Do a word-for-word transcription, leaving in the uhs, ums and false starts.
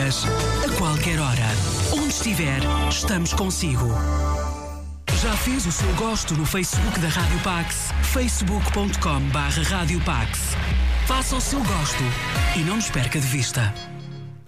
horas, a qualquer hora. Onde estiver, estamos consigo. Já fez o seu gosto no Facebook da Rádio Pax? facebook ponto com barra Rádio Pax. Faça o seu gosto e não nos perca de vista.